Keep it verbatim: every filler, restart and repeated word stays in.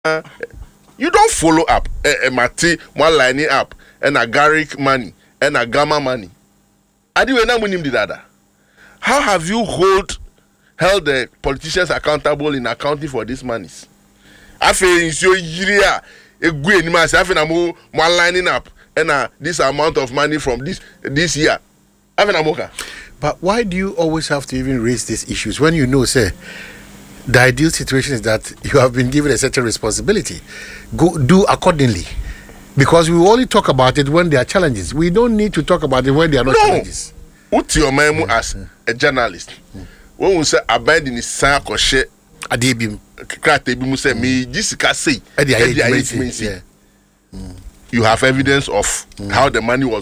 uh, you don't follow up a mati one lining up and a garlic money and a gamma money. I didn't know when him did that. How have you hold held the politicians accountable in accounting for these monies? I feel in your year a good man say I feel I'm one lining up and uh, this amount of money from this this year. I feel I'm okay. But why do you always have to even raise these issues when you know, say, the ideal situation is that you have been given a certain responsibility? Go do accordingly. Because we only talk about it when there are challenges. We don't need to talk about it when there are no, no. challenges. What your memo as a journalist? When we say abide in the same crochet, Adebim, Kratebimu say me Jessica say, you have evidence of how the money was